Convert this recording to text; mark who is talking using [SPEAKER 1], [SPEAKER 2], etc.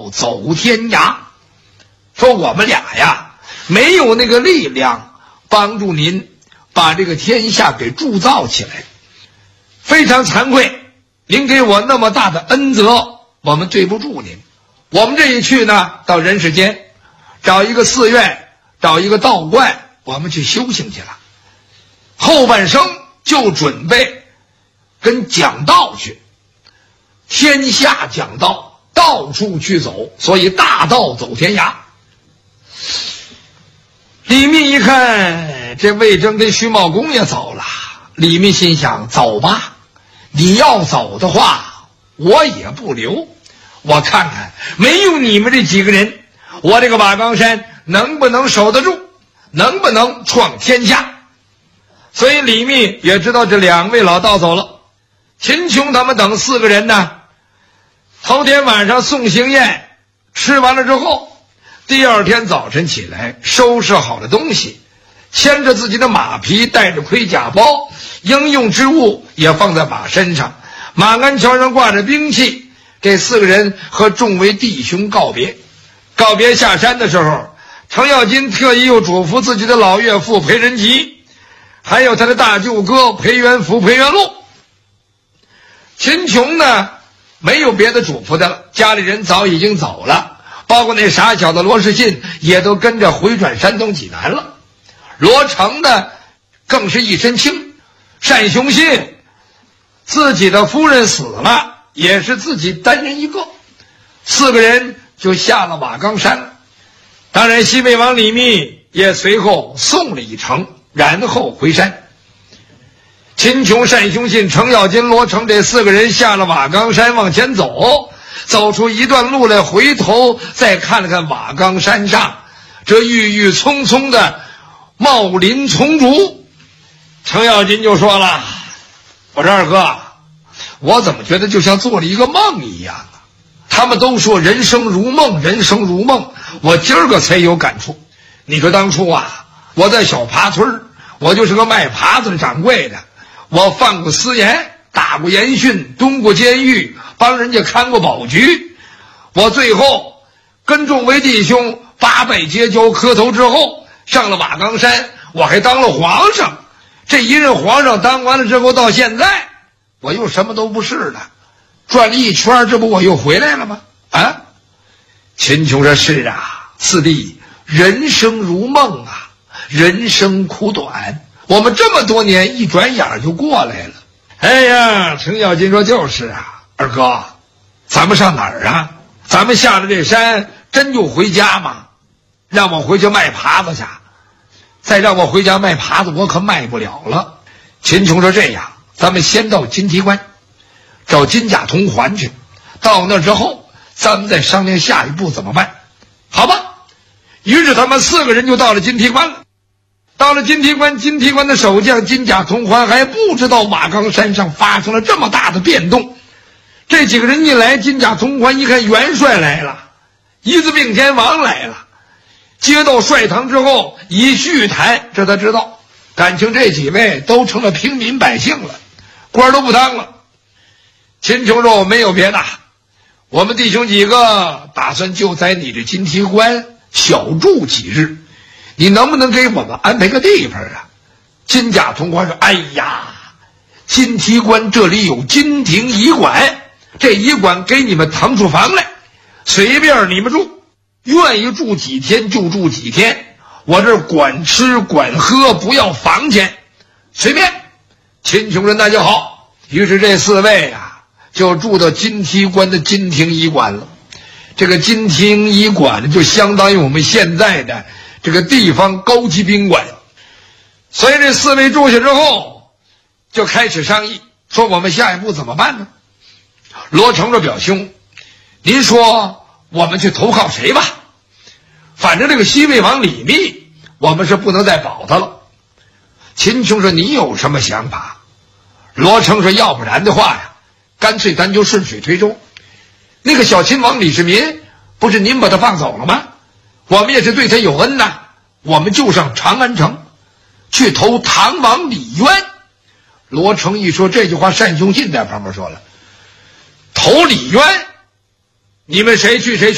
[SPEAKER 1] 道走天涯，说我们俩呀没有那个力量帮助您把这个天下给铸造起来，非常惭愧，您给我那么大的恩泽，我们对不住您。我们这一去呢，到人世间找一个寺院，找一个道观，我们去修行去了，后半生就准备跟讲道去，天下讲道，到处去走，所以大道走天涯。李密一看这魏征跟徐茂公也走了，李密心想，走吧，你要走的话我也不留，我看看没有你们这几个人，我这个瓦岗山能不能守得住，能不能创天下。所以李密也知道这两位老道走了，秦琼他们等4个人呢，头天晚上送行宴吃完了之后，第二天早晨起来，收拾好了东西，牵着自己的马匹，带着盔甲包，应用之物也放在马身上，马鞍桥上挂着兵器，这4个人和众位弟兄告别。告别下山的时候，程咬金特意又嘱咐自己的老岳父裴仁吉，还有他的大舅哥裴元福、裴元禄。秦琼呢没有别的嘱咐的了，家里人早已经走了，包括那傻小子罗士信也都跟着回转山东济南了。罗成呢更是一身轻，单雄信自己的夫人死了，也是自己单人一个，4个人就下了瓦岗山了。当然西魏王李密也随后送了一程，然后回山。秦琼、单雄信、程咬金、罗成这4个人下了瓦岗山往前走，走出一段路来，回头再看了看瓦岗山上这郁郁葱葱的茂林丛竹，程咬金就说了，我说二哥，我怎么觉得就像做了一个梦一样啊？他们都说人生如梦，人生如梦，我今儿个才有感触。你说当初啊，我在小爬村，我就是个卖耙子的掌柜的，我犯过私盐，打过严训，蹲过监狱，帮人家看过保局，我最后跟众位弟兄8拜结交磕头之后，上了瓦岗山，我还当了皇上。这一任皇上当完了之后，到现在我又什么都不是了，转了一圈，这不我又回来了吗？啊！秦琼说，是啊，四弟，人生如梦啊，人生苦短，我们这么多年一转眼就过来了。哎呀，程咬金说，就是啊，二哥，咱们上哪儿啊？咱们下了这山真就回家吗？让我回去卖耙子去，再让我回家卖耙子我可卖不了了。秦琼说，这样，咱们先到金提关找金甲铜环去，到那之后咱们再商量下一步怎么办，好吧？于是他们4个人就到了金提关了。到了金提关，金提关的守将金甲铜环还不知道瓦岗山上发生了这么大的变动。这几个人一来，金甲铜环一看元帅来了，一字并天王来了，接到帅堂之后一叙谈，这他知道感情这几位都成了平民百姓了，官都不当了。秦琼说，我没有别的，我们弟兄几个打算就在你这金提关小住几日，你能不能给我们安排个地方啊？金甲铜环说，哎呀，金提关这里有金庭驿馆，这驿馆给你们腾出房来，随便你们住，愿意住几天就住几天，我这管吃管喝，不要房钱，随便。秦琼说，那就好。于是这4位啊就住到金提关的金庭驿馆了。这个金庭驿馆就相当于我们现在的这个地方高级宾馆。所以这4位住下之后就开始商议，说我们下一步怎么办呢？罗成说，表兄，您说我们去投靠谁吧？反正这个西魏王李密我们是不能再保他了。秦琼说，你有什么想法？罗成说，要不然的话呀，干脆咱就顺水推舟，那个小秦王李世民不是您把他放走了吗？我们也是对他有恩呐，我们就上长安城去投唐王李渊。罗成一说这句话，单雄信在旁边说了，投李渊，你们谁去谁去。